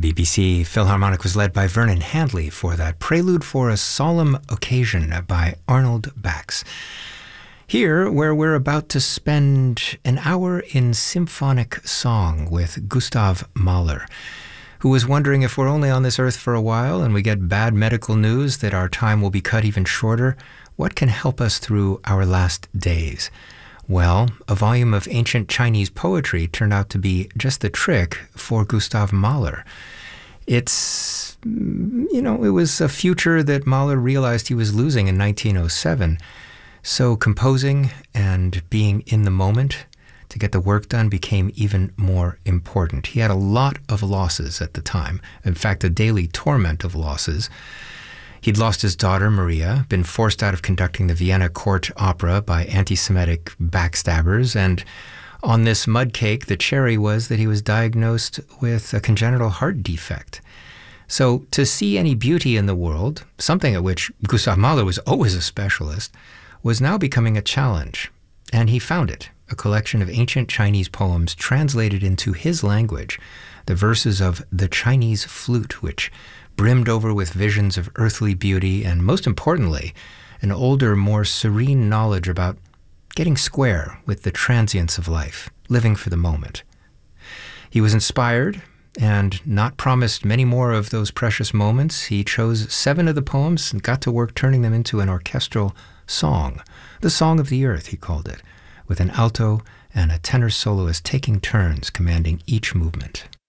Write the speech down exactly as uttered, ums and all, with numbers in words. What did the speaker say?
B B C Philharmonic was led by Vernon Handley for that Prelude for a Solemn Occasion by Arnold Bax. Here, where we're about to spend an hour in symphonic song with Gustav Mahler, who was wondering if we're only on this earth for a while and we get bad medical news that our time will be cut even shorter, what can help us through our last days? Well, a volume of ancient Chinese poetry turned out to be just the trick for Gustav Mahler. It's, you know, it was a future that Mahler realized he was losing in nineteen oh seven. So composing and being in the moment to get the work done became even more important. He had a lot of losses at the time. In fact, a daily torment of losses. He'd lost his daughter, Maria, been forced out of conducting the Vienna court opera by anti-Semitic backstabbers, and on this mud cake, the cherry was that he was diagnosed with a congenital heart defect. So to see any beauty in the world, something at which Gustav Mahler was always a specialist, was now becoming a challenge. And he found it, a collection of ancient Chinese poems translated into his language, the verses of The Chinese Flute, which brimmed over with visions of earthly beauty and, most importantly, an older, more serene knowledge about getting square with the transience of life, living for the moment. He was inspired and not promised many more of those precious moments. He chose seven of the poems and got to work turning them into an orchestral song, the Song of the Earth, he called it, with an alto and a tenor soloist taking turns commanding each movement.